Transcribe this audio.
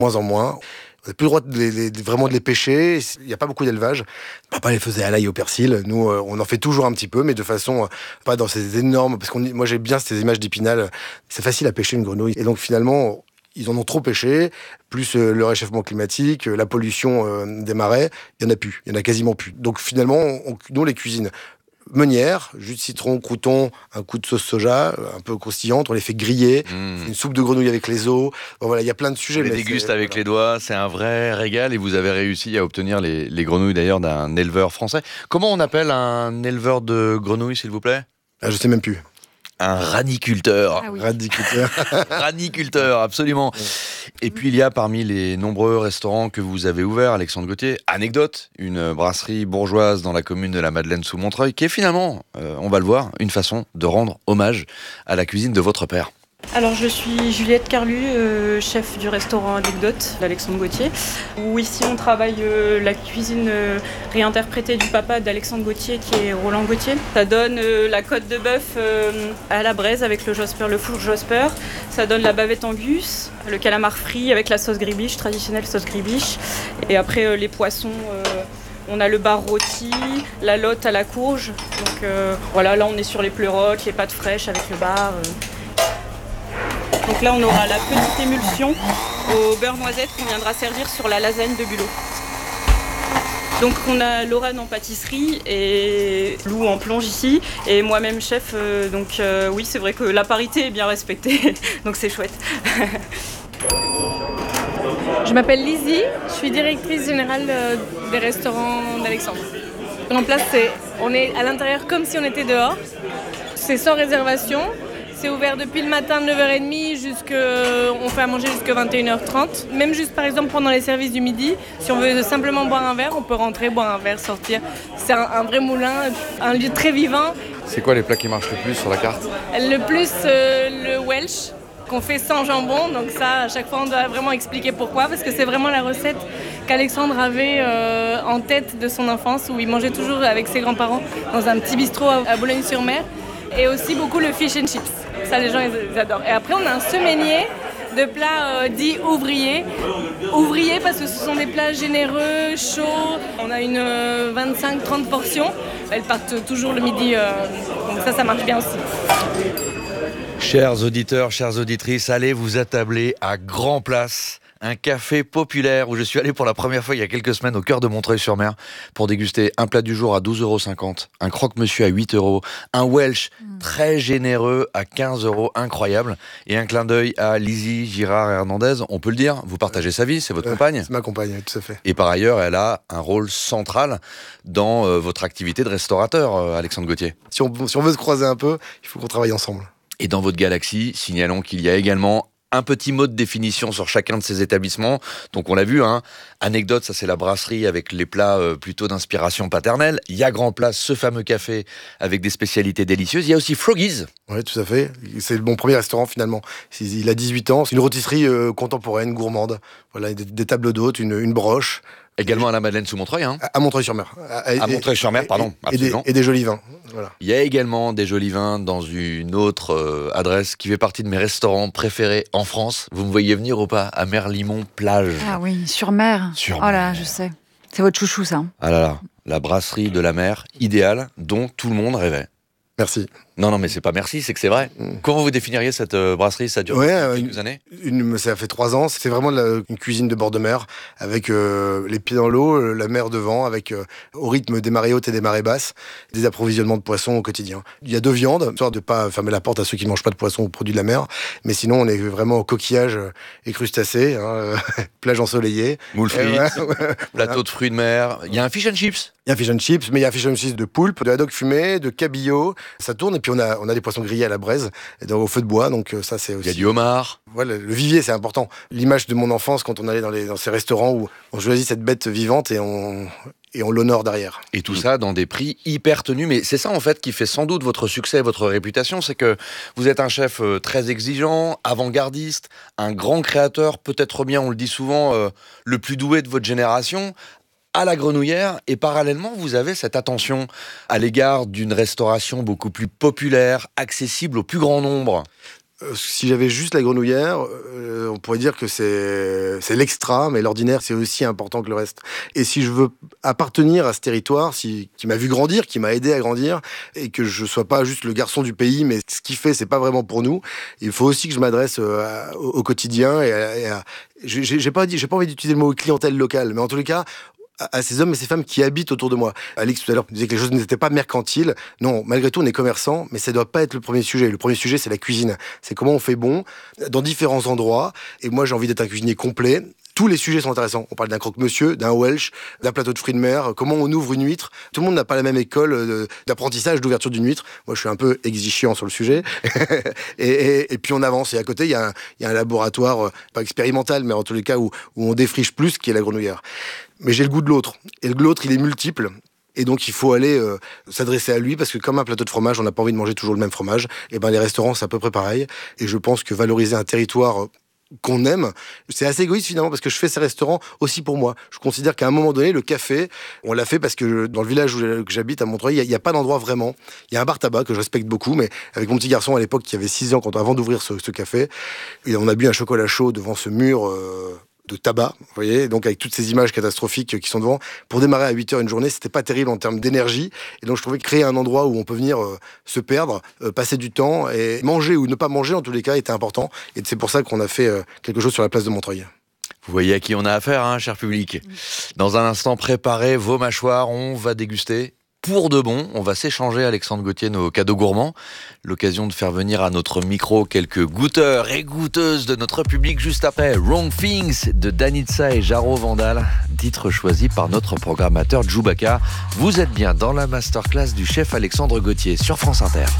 Moins en moins. On n'a plus le droit vraiment de les pêcher. Il n'y a pas beaucoup d'élevage. Papa les faisait à l'ail au persil. Nous, on en fait toujours un petit peu, mais de façon pas dans ces énormes. Parce que moi, j'ai bien ces images d'Épinal. C'est facile à pêcher une grenouille. Et donc finalement, ils en ont trop pêché. Plus le réchauffement climatique, la pollution des marais, il y en a plus. Il y en a quasiment plus. Donc finalement, nous on les cuisine. Meunière, jus de citron, crouton, un coup de sauce soja, un peu croustillante, on les fait griller, une soupe de grenouille avec les os. Bon, voilà, il y a plein de sujets. On les déguste avec les doigts, c'est un vrai régal et vous avez réussi à obtenir les grenouilles d'ailleurs d'un éleveur français. Comment on appelle un éleveur de grenouilles, s'il vous plaît ? Je sais même plus. Un raniculteur. Ah oui. Radiculteur. Raniculteur, absolument. Et puis il y a parmi les nombreux restaurants que vous avez ouverts, Alexandre Gauthier, Anecdote, une brasserie bourgeoise dans la commune de la Madeleine sous Montreuil, qui est finalement, on va le voir, une façon de rendre hommage à la cuisine de votre père. Alors je suis Juliette Carlu, chef du restaurant Anecdote d'Alexandre Gauthier, où ici on travaille la cuisine réinterprétée du papa d'Alexandre Gauthier qui est Roland Gauthier. Ça donne la côte de bœuf à la braise avec le Josper, le four Josper. Ça donne la bavette angus, le calamar frit avec la sauce gribiche, traditionnelle sauce gribiche. Et après les poissons... on a le bar rôti, la lotte à la courge. Donc voilà, là on est sur les pleurotes, les pâtes fraîches avec le bar. Donc là, on aura la petite émulsion au beurre noisette qu'on viendra servir sur la lasagne de Bulot. Donc on a Lorraine en pâtisserie et Lou en plonge ici et moi-même chef. Oui, c'est vrai que la parité est bien respectée, donc c'est chouette. Je m'appelle Lizzie, je suis directrice générale des restaurants d'Alexandre. En place, on est à l'intérieur comme si on était dehors. C'est sans réservation. C'est ouvert depuis le matin de 9h30 on fait à manger jusqu'à 21h30. Même juste par exemple pendant les services du midi, si on veut simplement boire un verre, on peut rentrer, boire un verre, sortir. C'est un vrai moulin, un lieu très vivant. C'est quoi les plats qui marchent le plus sur la carte ? Le plus, le Welsh, qu'on fait sans jambon. Donc ça, à chaque fois, on doit vraiment expliquer pourquoi. Parce que c'est vraiment la recette qu'Alexandre avait en tête de son enfance, où il mangeait toujours avec ses grands-parents dans un petit bistrot à Boulogne-sur-Mer. Et aussi beaucoup le fish and chips. Ça, les gens, ils adorent. Et après, on a un semainier de plats dits ouvriers. Ouvriers parce que ce sont des plats généreux, chauds. On a une 25-30 portions. Elles partent toujours le midi. Donc ça marche bien aussi. Chers auditeurs, chères auditrices, allez vous attabler à Grand Place, un café populaire où je suis allé pour la première fois il y a quelques semaines au cœur de Montreuil-sur-Mer pour déguster un plat du jour à 12,50 €, un croque-monsieur à 8 €, un Welsh très généreux à 15 €, incroyable, et un clin d'œil à Lizzie Girard-Hernandez. On peut le dire, vous partagez sa vie, c'est votre compagne. C'est ma compagne, tout à fait. Et par ailleurs, elle a un rôle central dans votre activité de restaurateur, Alexandre Gauthier. Si on veut se croiser un peu, il faut qu'on travaille ensemble. Et dans votre galaxie, signalons qu'il y a également un petit mot de définition sur chacun de ces établissements. Donc on l'a vu, Anecdote, ça c'est la brasserie avec les plats plutôt d'inspiration paternelle. Il y a Grand Place, ce fameux café avec des spécialités délicieuses. Il y a aussi Froggy's. Oui, tout à fait. C'est mon premier restaurant finalement. Il a 18 ans. C'est une rôtisserie contemporaine, gourmande. Voilà, des tables d'hôtes, une broche. Également à la Madeleine sous Montreuil. À Montreuil-sur-Mer. À Montreuil-sur-Mer, pardon. Absolument. Et des jolis vins. Voilà. Il y a également des jolis vins dans une autre adresse qui fait partie de mes restaurants préférés en France. Vous me voyez venir ou pas ? À Merlimont-Plage. Ah oui, sur mer. Sur Oh là, mer. je sais. C'est votre chouchou, ça. Ah là là, la brasserie de la mer idéale dont tout le monde rêvait. Merci. Non, mais c'est pas merci, c'est que c'est vrai. Comment vous définiriez cette brasserie ? Ça dure quelques années ? Ça fait 3 ans. C'est vraiment une cuisine de bord de mer, avec les pieds dans l'eau, la mer devant, avec au rythme des marées hautes et des marées basses, des approvisionnements de poissons au quotidien. Il y a 2 viandes, histoire de ne pas fermer la porte à ceux qui ne mangent pas de poissons ou produits de la mer. Mais sinon, on est vraiment au coquillage et crustacés, plage ensoleillée. Moules frites, plateau de fruits de mer. Il y a un fish and chips. Il y a un fish and chips, mais il y a un fish and chips de poulpe, de haddock fumé, de cabillaud. Ça tourne, et puis on a des poissons grillés à la braise, au feu de bois, donc ça c'est aussi... Il y a du homard. Voilà, le vivier, c'est important. L'image de mon enfance, quand on allait dans ces restaurants où on choisit cette bête vivante et on l'honore derrière. Et tout ça dans des prix hyper tenus. Mais c'est ça, en fait, qui fait sans doute votre succès, votre réputation. C'est que vous êtes un chef très exigeant, avant-gardiste, un grand créateur, peut-être bien, on le dit souvent, le plus doué de votre génération, à la Grenouillère, et parallèlement, vous avez cette attention à l'égard d'une restauration beaucoup plus populaire, accessible au plus grand nombre. Si j'avais juste la grenouillère, on pourrait dire que c'est l'extra, mais l'ordinaire, c'est aussi important que le reste. Et si je veux appartenir à ce territoire, qui m'a vu grandir, qui m'a aidé à grandir, et que je sois pas juste le garçon du pays, mais ce qu'il fait, c'est pas vraiment pour nous, il faut aussi que je m'adresse au quotidien j'ai pas envie d'utiliser le mot clientèle locale, mais en tous les cas, à ces hommes et ces femmes qui habitent autour de moi. Alix, tout à l'heure, disait que les choses n'étaient pas mercantiles. Non, malgré tout, on est commerçant, mais ça ne doit pas être le premier sujet. Le premier sujet, c'est la cuisine. C'est comment on fait bon, dans différents endroits. Et moi, j'ai envie d'être un cuisinier complet. Tous les sujets sont intéressants. On parle d'un croque-monsieur, d'un Welsh, d'un plateau de fruits de mer, comment on ouvre une huître. Tout le monde n'a pas la même école d'apprentissage, d'ouverture d'une huître. Moi, je suis un peu exigeant sur le sujet. et puis on avance. Et à côté, il y a un laboratoire, pas expérimental, mais en tous les cas, où on défriche plus, qui est la grenouillère. Mais j'ai le goût de l'autre. Et l'autre, il est multiple. Et donc, il faut aller s'adresser à lui, parce que comme un plateau de fromage, on n'a pas envie de manger toujours le même fromage. Et ben, les restaurants, c'est à peu près pareil. Et je pense que valoriser un territoire qu'on aime, c'est assez égoïste finalement, parce que je fais ces restaurants aussi pour moi. Je considère qu'à un moment donné, le café, on l'a fait parce que dans le village que j'habite, à Montreuil, il n'y a pas d'endroit vraiment. Il y a un bar tabac que je respecte beaucoup, mais avec mon petit garçon à l'époque qui avait 6 ans, avant d'ouvrir ce café, et on a bu un chocolat chaud devant ce mur de tabac, vous voyez, donc avec toutes ces images catastrophiques qui sont devant. Pour démarrer à 8h une journée, c'était pas terrible en termes d'énergie, et donc je trouvais que créer un endroit où on peut venir se perdre, passer du temps, et manger ou ne pas manger en tous les cas était important, et c'est pour ça qu'on a fait quelque chose sur la place de Montreuil. Vous voyez à qui on a affaire, hein, cher public. Dans un instant, préparez vos mâchoires, on va déguster. Pour de bon, on va s'échanger, Alexandre Gauthier, nos cadeaux gourmands. L'occasion de faire venir à notre micro quelques goûteurs et goûteuses de notre public juste après. Wrong Things de Danitza et Jaro Vandal, titre choisi par notre programmateur Djoubaka. Vous êtes bien dans la masterclass du chef Alexandre Gauthier sur France Inter.